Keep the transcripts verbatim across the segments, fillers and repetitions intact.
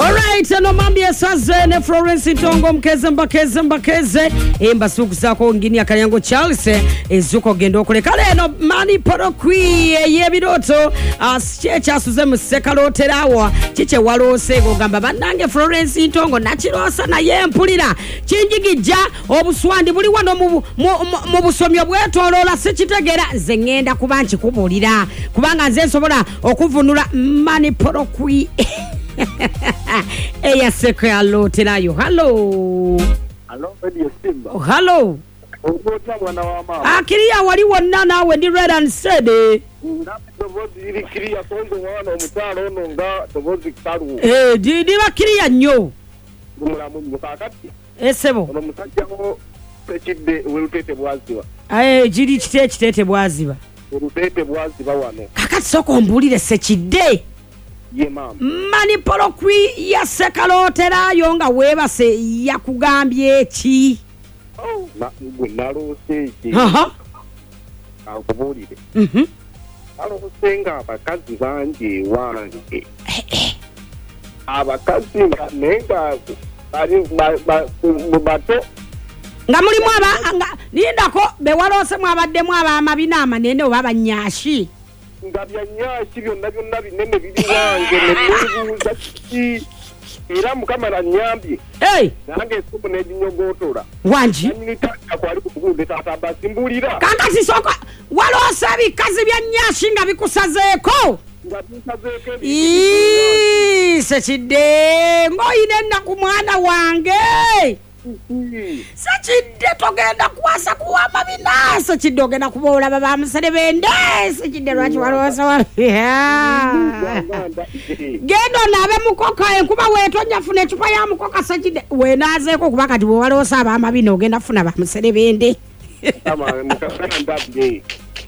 Alright, no mambia saze ne Florence Ntongo mkeze mbakeze mbakeze emba suku zako ngini ya Kalyango Charles ezuko gendo okuleka leno mani porokwi yebiroto aschecha suze musekaloterawa chiche walose gogamba banange Florence Ntongo nachirosa na yempulira chinjigija obuswandi buli wano mu mu busomyo bwetolola sechitegera nze ngenda kubanchi kubulira kubanga nze nsobola okuvunula mani porokwi Eya sekwe alo telayo. Hello. Hello, Radio Simba. Oh, hello. Ogota mwana wa mama. Akiria wali wonna nawe ndi red and steady. Ndapi tobozi iri kiria konzo wana omutalo ono nga tobozi kitalu. Eh, di di bakiria nnyo. Gumulamu mukakati. Esebo. Ono musajja ko pechide welutete bwaziba. Eh, jiri kite kitete bwaziba. Welutete bwaziba wano. Kakati soko mbulire sekide. Ye mama. Mani porokwi ya sekalotera yonga webase yakugambye ki? Oh, na gwe narose ki. Aha. Akubulire. Mhm. Alo kusenga abakazi banje wange. Abakazi nenga ari bato nga mulimu aba nindako bewalose mwabadde mwaba amabina amanene oba abanyashi. Ngabya nyashi byonna byonna binene biri wange nebuuza ki era mukama na nyambye hey nange esimu n'ebinyogotola wanji nitaka kwali kubugunde tata basi mbulira kankati soko walose bikazi bya nyashi nga bikusazeeko ngabisazeko ii sekide ngoyine nnaku mwana wange sekide togenda kwasa kuwama bina sekide ogenda kubola baba muserebende sekide lwaki walose wa gendo nabe mukoka enkuba wetonya funa echupa ya mukoka sekide wenazeeko kuba kati bwe walose abama bina ogenda funa ba muserebende ama mukasana ndabye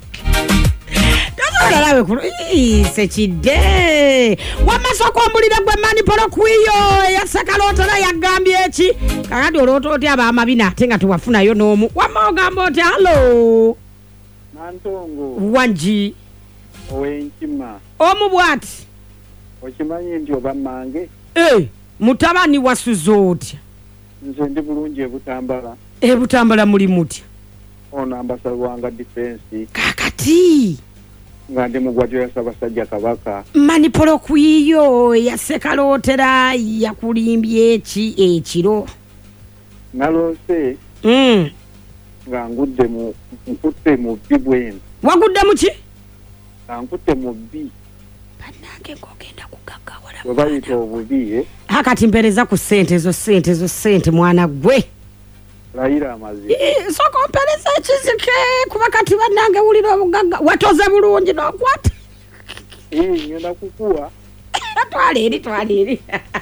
Lawe kuru ii sekide wamasoko mbulira gwe mani porokwiyo ya sekalotera ya gambye eki kakati oloto oti aba amabina atenga tuwafuna yo nomu wamogamba oti hello Nantongo wanji owenkima omu bwati okimanyi nti oba mange eh mutabani wasuzo otya nze ndi bulungi ebutambala ebutambala muli mutya ono ambasalwanga defense kakati nga ndi mugwatyo ya Ssaabasajja Kabaka mani porokwiyo ya sekalotera yakulimbye eki ekiro nalose mm nga ngudde mu nkutte mu bbi bwenu wagudde muki nga nkutte mu bbi banange ngogenda kugagawala webayita obubi eh hakati mpereza ku sente zo sente zo sente mwana gwe layira amazi soko mpereza ekizike kuba kati banange wulira obugaga watoze bulungi n'okwata eh ngenda kukuwa twali eri twali eri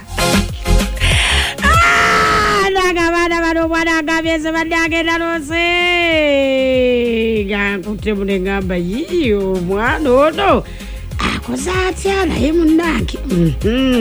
naga bana bano mwana agambye banange nalose gankutte munengamba yiyo mwana ono akoze atya naye munange